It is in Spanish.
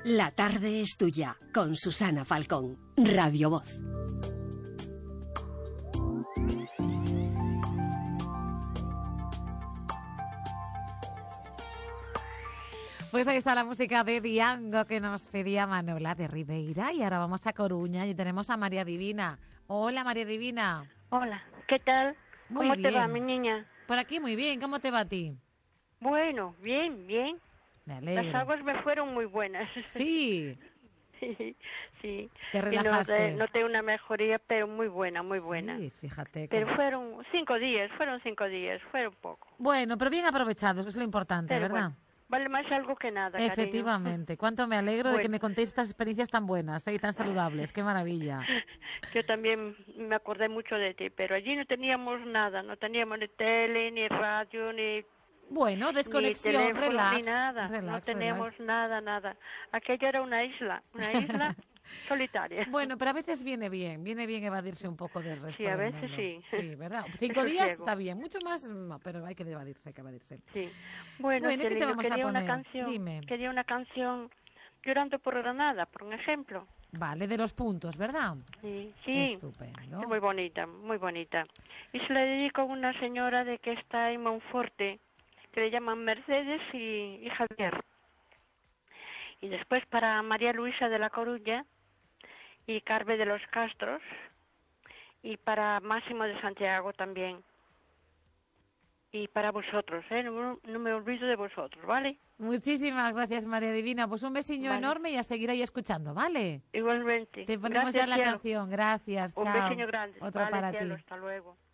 La tarde es tuya, con Susana Falcón, Radio Voz. Pues ahí está la música de Diango que nos pedía Manuela de Ribeira. Y ahora vamos a Coruña y tenemos a María Divina. Hola, María Divina. Hola, ¿qué tal? Muy ¿Cómo bien. te va, mi niña? Por aquí muy bien, ¿cómo te va a ti? Bueno, bien, bien. Me alegro. Las aguas me fueron muy buenas. Sí. Sí. Te relajaste. Y noté una mejoría, pero muy buena, muy buena. Sí, fíjate. Pero fueron 5 días, fueron poco. Bueno, pero bien aprovechados, que es lo importante, Pero ¿verdad? bueno, vale más algo que nada, Efectivamente. Cuánto me alegro de que me contéis estas experiencias tan buenas y tan saludables. Qué maravilla. Yo también me acordé mucho de ti, pero allí no teníamos nada, no teníamos ni tele, ni radio, ni... Bueno, desconexión, ni teléfono, relax. ni nada, no teníamos nada. Aquello era una isla solitaria. Bueno, pero a veces viene bien evadirse un poco del resto. Sí, a del veces mundo. sí. Sí, ¿verdad? 5 días está bien, mucho más no, pero hay que evadirse, Sí. Bueno, ¿qué te vamos quería a poner? una canción. Dime. Quería una canción Llorando por Granada, por un ejemplo. Vale, de los puntos, ¿verdad? Sí. Estupendo. Es muy bonita, muy bonita. Y se la dedico a una señora de que está en Monforte, que le llaman Mercedes y Javier. Y después para María Luisa de La Coruña y Carve de los Castros y para Máximo de Santiago también. Y para vosotros, no me olvido de vosotros, ¿vale? Muchísimas gracias, María Divina. Pues un besiño enorme y a seguir ahí escuchando, ¿vale? Igualmente. Te ponemos Gracias, ya la cielo. canción. Gracias, Un chao. besiño grande. Otro para cielo, ti. hasta luego.